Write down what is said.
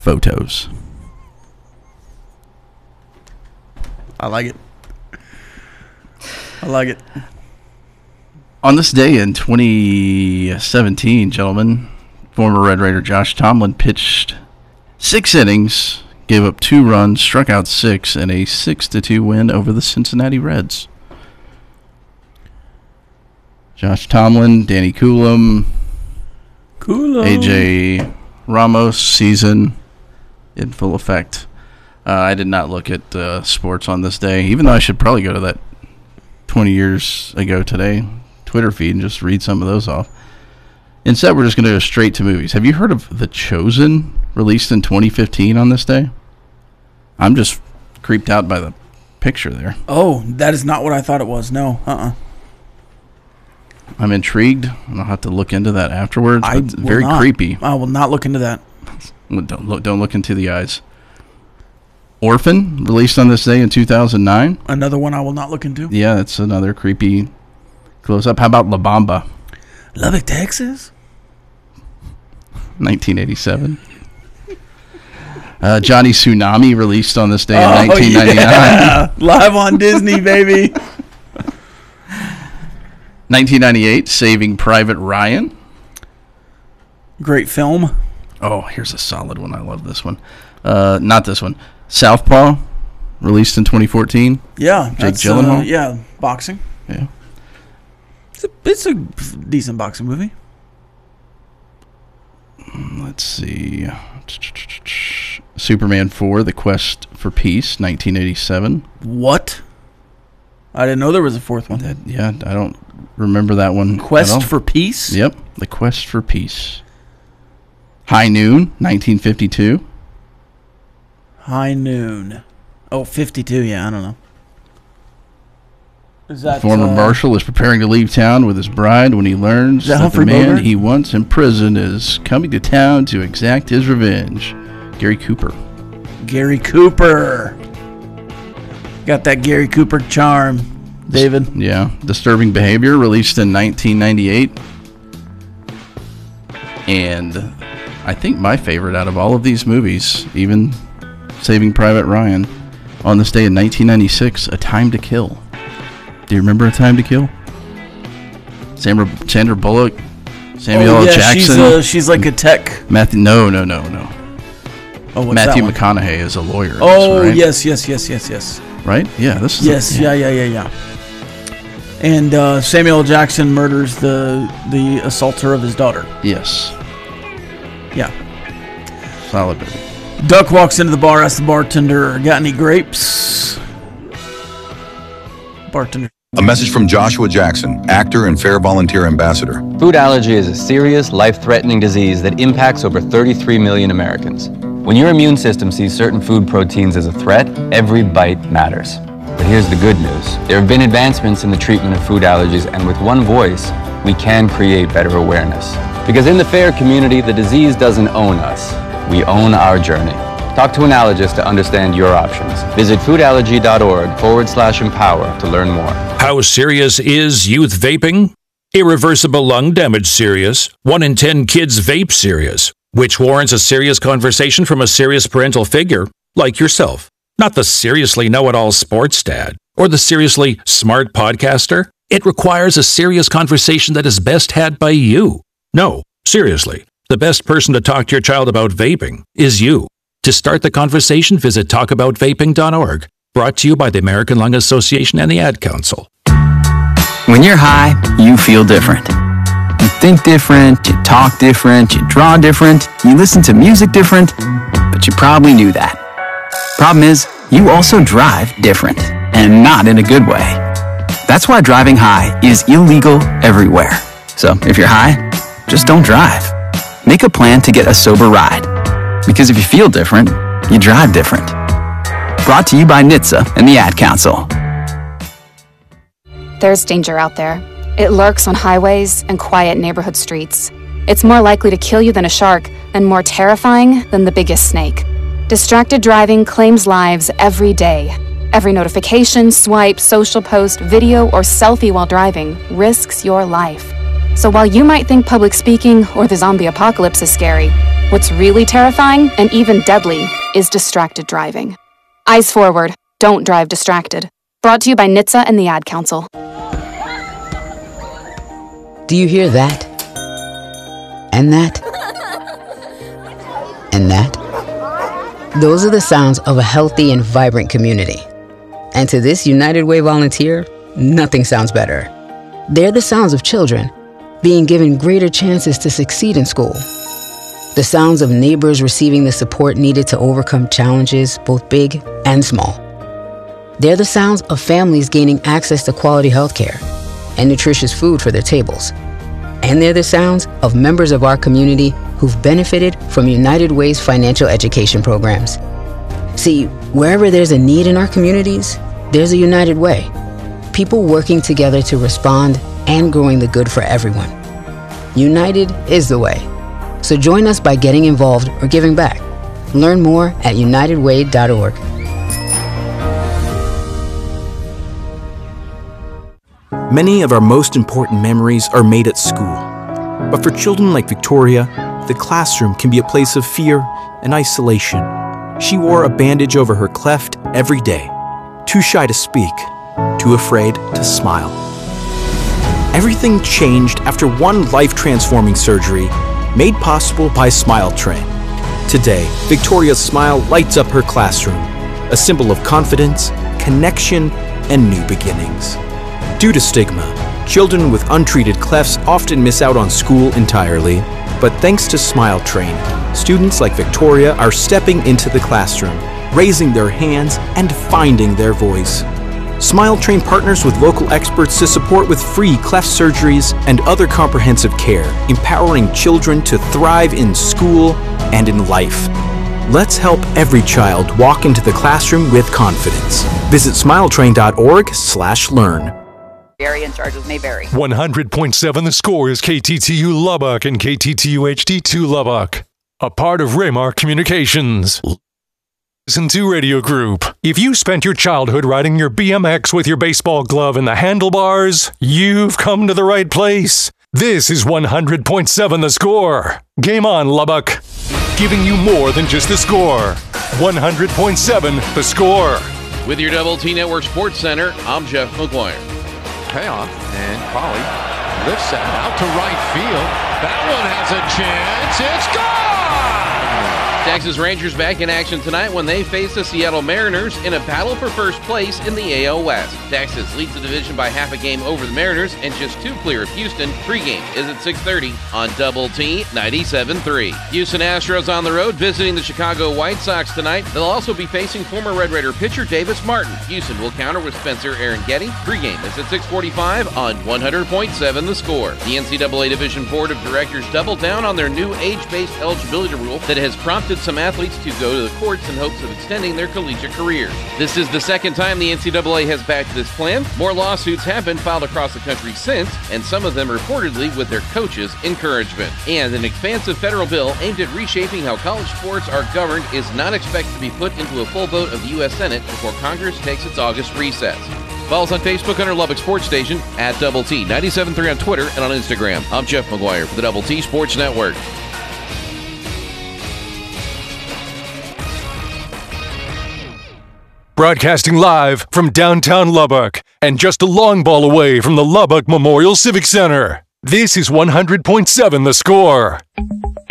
photos. I like it. I like it. On this day in 2017, gentlemen, former Red Raider Josh Tomlin pitched 6 innings, gave up 2 runs, struck out 6, and a 6-2 win over the Cincinnati Reds. Josh Tomlin, Danny Coulomb, AJ Ramos season in full effect. I did not look at sports on this day, even though I should probably go to that 20 years ago today Twitter feed and just read some of those off. Instead, we're just going to go straight to movies. Have you heard of The Chosen, released in 2015 on this day? I'm just creeped out by the picture there. Oh, that is not what I thought it was. No, I'm intrigued, and I'll have to look into that afterwards. It's very creepy. I will not look into that. Don't look into the eyes. Orphan, released on this day in 2009. Another one I will not look into. Yeah, that's another creepy close-up. How about La Bamba? Lubbock, Texas? 1987. Johnny Tsunami, released on this day in 1999. Yeah. Live on Disney, baby. 1998, Saving Private Ryan. Great film. Oh, here's a solid one. I love this one. Not this one. Southpaw, released in 2014. Yeah. Jake Gyllenhaal. Yeah, boxing. Yeah. It's a decent boxing movie. Let's see. Superman 4, The Quest for Peace, 1987. What? I didn't know there was a 4th one. I don't remember that one. Quest for Peace? Yep, The Quest for Peace. High Noon, 1952. High Noon. Oh, 52, yeah, I don't know. Is that Former marshal is preparing to leave town with his bride when he learns that the man he wants in prison is coming to town to exact his revenge. Gary Cooper. Gary Cooper. Got that Gary Cooper charm, David. Yeah. Disturbing Behavior, released in 1998. And I think my favorite out of all of these movies, even Saving Private Ryan, on this day in 1996, A Time to Kill. Do you remember A Time to Kill? Sandra Bullock, Samuel L. Jackson. She's like a tech. No. Oh, what's Matthew that one? McConaughey is a lawyer. Oh, right? yes. Right? Yeah, this is. Yes, yeah. And Samuel L. Jackson murders the assaulter of his daughter. Yes. Yeah. Solid movie. Duck walks into the bar, asks the bartender, "Got any grapes?" Bartender. A message from Joshua Jackson, actor and Fair Volunteer Ambassador. Food allergy is a serious, life-threatening disease that impacts over 33 million Americans. When your immune system sees certain food proteins as a threat, every bite matters. But here's the good news. There have been advancements in the treatment of food allergies, and with one voice, we can create better awareness. Because in the FAIR community, the disease doesn't own us. We own our journey. Talk to an allergist to understand your options. Visit foodallergy.org/empower to learn more. How serious is youth vaping? Irreversible lung damage serious. 1 in 10 kids vape serious, which warrants a serious conversation from a serious parental figure like yourself. Not the seriously know-it-all sports dad or the seriously smart podcaster. It requires a serious conversation that is best had by you. No, seriously, the best person to talk to your child about vaping is you. To start the conversation, visit talkaboutvaping.org. Brought to you by the American Lung Association and the Ad Council. When you're high, you feel different. You think different, you talk different, you draw different, you listen to music different, but you probably knew that. Problem is, you also drive different, and not in a good way. That's why driving high is illegal everywhere. So if you're high, just don't drive. Make a plan to get a sober ride. Because if you feel different, you drive different. Brought to you by NHTSA and the Ad Council. There's danger out there. It lurks on highways and quiet neighborhood streets. It's more likely to kill you than a shark, and more terrifying than the biggest snake. Distracted driving claims lives every day. Every notification, swipe, social post, video, or selfie while driving risks your life. So while you might think public speaking or the zombie apocalypse is scary, What's really terrifying, and even deadly, is distracted driving. Eyes forward. Don't drive distracted. Brought to you by NHTSA and the Ad Council. Do you hear that? And that? And that? Those are the sounds of a healthy and vibrant community. And to this United Way volunteer, nothing sounds better. They're the sounds of children being given greater chances to succeed in school. The sounds of neighbors receiving the support needed to overcome challenges, both big and small. They're the sounds of families gaining access to quality healthcare and nutritious food for their tables. And they're the sounds of members of our community who've benefited from United Way's financial education programs. See, wherever there's a need in our communities, there's a United Way. People working together to respond and growing the good for everyone. United is the way. So join us by getting involved or giving back. Learn more at unitedway.org. Many of our most important memories are made at school. But for children like Victoria, the classroom can be a place of fear and isolation. She wore a bandage over her cleft every day, too shy to speak, too afraid to smile. Everything changed after one life-transforming surgery made possible by Smile Train. Today, Victoria's smile lights up her classroom, a symbol of confidence, connection, and new beginnings. Due to stigma, children with untreated clefts often miss out on school entirely. But thanks to Smile Train, students like Victoria are stepping into the classroom, raising their hands, and finding their voice. Smile Train partners with local experts to support with free cleft surgeries and other comprehensive care, empowering children to thrive in school and in life. Let's help every child walk into the classroom with confidence. Visit smiletrain.org/learn. Area in charges may vary. 100.7 The Score is KTTU Lubbock and KTTU HD2 Lubbock, a part of Raymar Communications. Listen to Radio Group. If you spent your childhood riding your BMX with your baseball glove in the handlebars, you've come to the right place. This is 100.7 The Score. Game on, Lubbock. Giving you more than just the score. 100.7 The Score. With your Double T Network Sports Center, I'm Jeff McGuire. Payoff, and Crawley lifts that out to right field. That one has a chance. It's gone! Texas Rangers back in action tonight when they face the Seattle Mariners in a battle for first place in the AL West. Texas leads the division by half a game over the Mariners and just 2 clear of Houston. Pregame is at 6:30 on Double T 97.3. Houston Astros on the road visiting the Chicago White Sox tonight. They'll also be facing former Red Raider pitcher Davis Martin. Houston will counter with Spencer Aaron Getty. Pregame is at 6:45 on 100.7 The Score. The NCAA Division Board of Directors doubled down on their new age-based eligibility rule that has prompted some athletes to go to the courts in hopes of extending their collegiate careers. This is the second time the NCAA has backed this plan. More lawsuits have been filed across the country since, and some of them reportedly with their coaches' encouragement. And an expansive federal bill aimed at reshaping how college sports are governed is not expected to be put into a full vote of the U.S. Senate before Congress takes its August recess. Follow us on Facebook under Lubbock Sports Station, at Double T 97.3 on Twitter and on Instagram. I'm Jeff McGuire for the Double T Sports Network. Broadcasting live from downtown Lubbock and just a long ball away from the Lubbock Memorial Civic Center. This is 100.7 The Score.